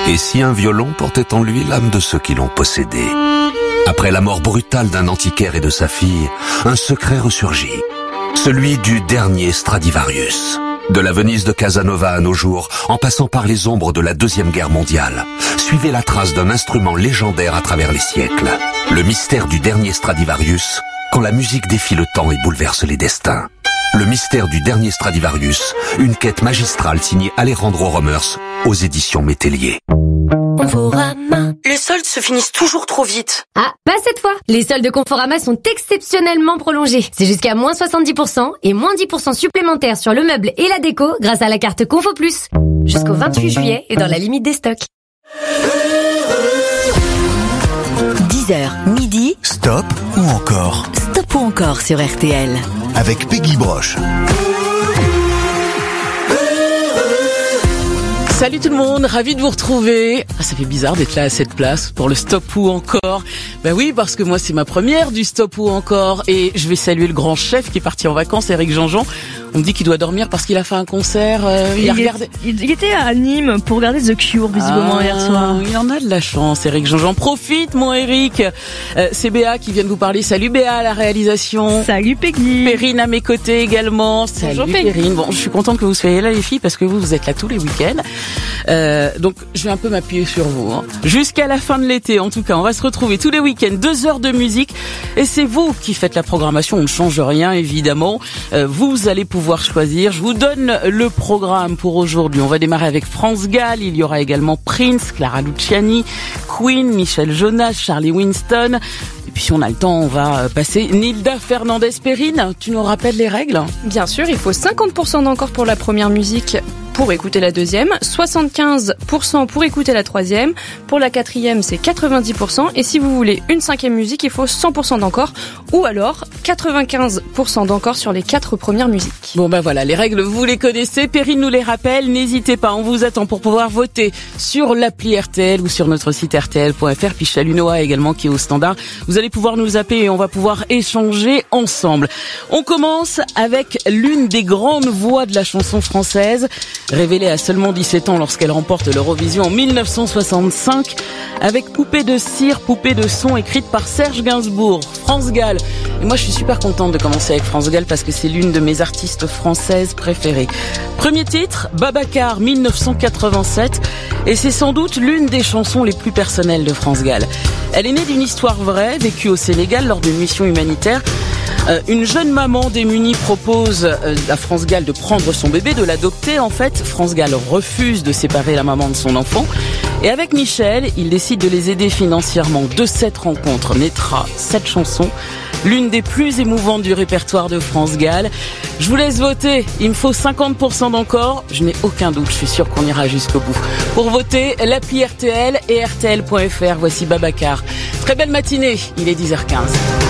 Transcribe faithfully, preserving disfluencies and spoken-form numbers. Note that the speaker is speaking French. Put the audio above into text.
Et si un violon portait en lui l'âme de ceux qui l'ont possédé? Après la mort brutale d'un antiquaire et de sa fille, un secret ressurgit. Celui du dernier Stradivarius. De la Venise de Casanova à nos jours, en passant par les ombres de la Deuxième Guerre mondiale, suivez la trace d'un instrument légendaire à travers les siècles. Le mystère du dernier Stradivarius, quand la musique défie le temps et bouleverse les destins. Le mystère du dernier Stradivarius, une quête magistrale signée Alejandro Romers aux éditions Métellier. Conforama. Les soldes se finissent toujours trop vite. Ah, pas cette fois. Les soldes de Conforama sont exceptionnellement prolongés. C'est jusqu'à moins soixante-dix pour cent et moins dix pour cent supplémentaires sur le meuble et la déco grâce à la carte Confo Plus. Jusqu'au vingt-huit juillet et dans la limite des stocks. dix heures, midi. Stop ou encore? Stop ou encore sur R T L. Avec Peggy Broche. Salut tout le monde, ravi de vous retrouver. Ah, ça fait bizarre d'être là à cette place pour le Stop ou encore. Ben oui, parce que moi c'est ma première du Stop ou encore et je vais saluer le grand chef qui est parti en vacances, Éric Jean-Jean. On me dit qu'il doit dormir parce qu'il a fait un concert. Euh, il, il, a regardé... il, il était à Nîmes pour regarder The Cure visiblement ah, hier soir. Il en a de la chance, Éric Jean-Jean. Profite, mon Éric. Euh, c'est Béa qui vient de vous parler. Salut Béa à la réalisation. Salut Peggy. Perrine à mes côtés également. Salut Bonjour Perrine. Bon, je suis contente que vous soyez là les filles parce que vous vous êtes là tous les week-ends. Euh, donc je vais un peu m'appuyer sur vous hein. Jusqu'à la fin de l'été en tout cas. On va se retrouver tous les week-ends, deux heures de musique et c'est vous qui faites la programmation. On ne change rien évidemment. Euh, vous allez pouvoir choisir. Je vous donne le programme pour aujourd'hui. On va démarrer avec France Gall. Il y aura également Prince, Clara Luciani, Queen, Michel Jonas, Charlie Winston. Et puis si on a le temps, on va passer Nilda Fernandez-Perrine. Tu nous rappelles les règles? Bien sûr, il faut cinquante pour cent d'encore pour la première musique pour écouter la deuxième, soixante-quinze pour cent pour écouter la troisième, pour la quatrième c'est quatre-vingt-dix pour cent et si vous voulez une cinquième musique il faut cent pour cent d'encore ou alors quatre-vingt-quinze pour cent d'encore sur les quatre premières musiques. Bon ben voilà, les règles vous les connaissez, Perrine nous les rappelle, n'hésitez pas, on vous attend pour pouvoir voter sur l'appli R T L ou sur notre site R T L point F R, puis Chalut Noah également qui est au standard. Vous allez pouvoir nous appeler et on va pouvoir échanger ensemble. On commence avec l'une des grandes voix de la chanson française. Révélée à seulement dix-sept ans lorsqu'elle remporte l'Eurovision en mille neuf cent soixante-cinq avec Poupée de cire, Poupée de son écrite par Serge Gainsbourg. France Gall. Et moi je suis super contente de commencer avec France Gall parce que c'est l'une de mes artistes françaises préférées. Premier titre, Babacar mille neuf cent quatre-vingt-sept et c'est sans doute l'une des chansons les plus personnelles de France Gall. Elle est née d'une histoire vraie vécue au Sénégal lors d'une mission humanitaire. Euh, une jeune maman démunie propose euh, à France Gall de prendre son bébé, de l'adopter. En fait, France Gall refuse de séparer la maman de son enfant. Et avec Michel, il décide de les aider financièrement. De cette rencontre naîtra cette chanson, l'une des plus émouvantes du répertoire de France Gall. Je vous laisse voter. Il me faut cinquante pour cent d'encore. Je n'ai aucun doute, je suis sûre qu'on ira jusqu'au bout. Pour voter, l'appli R T L et R T L point F R. Voici Babacar. Très belle matinée, il est dix heures quinze.